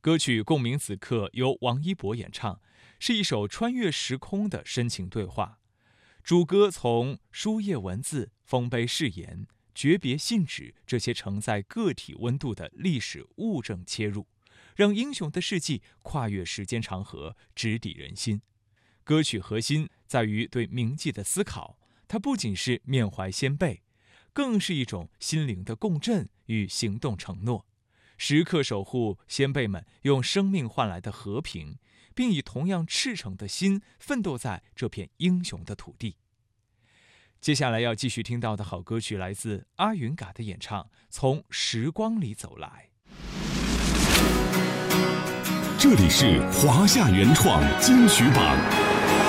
歌曲《共鸣此刻》由王一博演唱，是一首穿越时空的深情对话。主歌从书页文字、丰碑誓言、诀别信纸这些承载个体温度的历史物证切入，让英雄的事迹跨越时间长河，直抵人心。歌曲核心在于对铭记的思考，它不仅是缅怀先辈，更是一种心灵的共振与行动承诺，时刻守护先辈们用生命换来的和平，并以同样赤诚的心奋斗在这片英雄的土地。接下来要继续听到的好歌曲来自阿云嘎的演唱《从时光里走来》。 这里是华夏原创金曲榜。